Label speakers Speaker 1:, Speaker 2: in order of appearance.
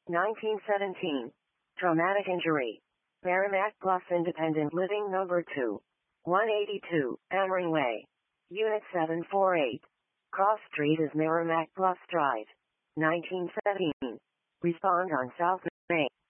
Speaker 1: 1917. Traumatic injury. Merrimack Plus Independent Living Number 2. 182, Amering Way. Unit 748. Cross Street is Merrimack Plus Drive. 1917. Respond on South Main.